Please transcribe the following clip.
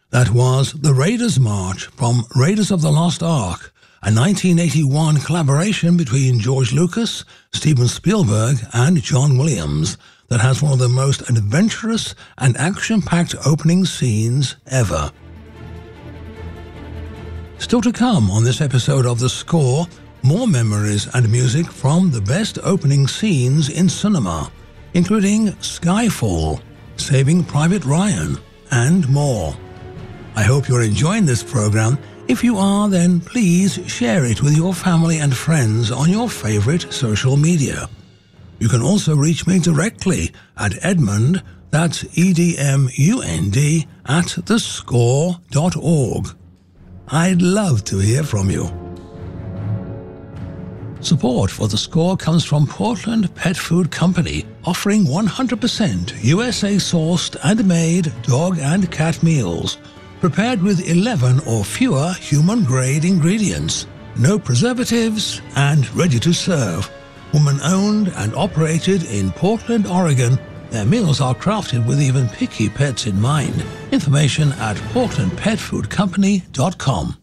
That was The Raiders March from Raiders of the Lost Ark, a 1981 collaboration between George Lucas, Steven Spielberg and John Williams that has one of the most adventurous and action-packed opening scenes ever. Still to come on this episode of The Score, more memories and music from the best opening scenes in cinema, including Skyfall, Saving Private Ryan, and more. I hope you're enjoying this program. If you are, then please share it with your family and friends on your favorite social media. You can also reach me directly at Edmund, that's EDMUND, at thescore.org. I'd love to hear from you. Support for The Score comes from Portland Pet Food Company, offering 100% USA-sourced and made dog and cat meals, prepared with 11 or fewer human-grade ingredients, no preservatives, and ready to serve. Woman-owned and operated in Portland, Oregon, their meals are crafted with even picky pets in mind. Information at portlandpetfoodcompany.com.